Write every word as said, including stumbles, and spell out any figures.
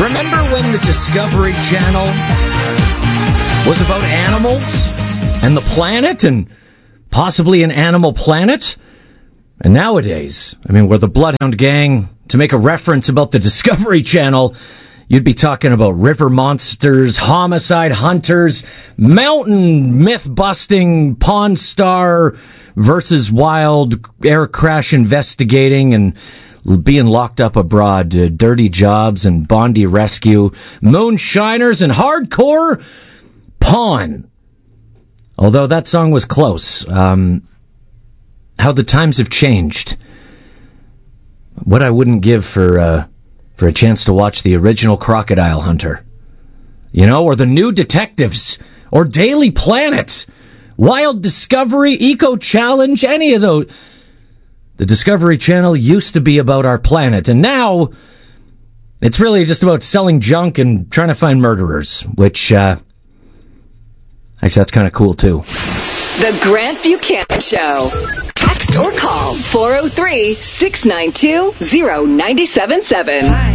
Remember when the Discovery Channel was about animals and the planet and possibly an animal planet? And nowadays, I mean, we're the Bloodhound Gang. To make a reference about the Discovery Channel, you'd be talking about river monsters, homicide hunters, mountain myth-busting Pawn Star versus wild air crash investigating and being locked up abroad, uh, dirty jobs and Bondi rescue, moonshiners and hardcore pawn. Although that song was close. Um, how the times have changed. What I wouldn't give for uh, for a chance to watch the original Crocodile Hunter. You know, or the New Detectives, or Daily Planet, Wild Discovery, Eco Challenge, any of those. The Discovery Channel used to be about our planet, and now it's really just about selling junk and trying to find murderers, which, uh, actually, that's kind of cool, too. The Grant Buchanan Show. Text or call four oh three, six nine two, oh nine seven seven.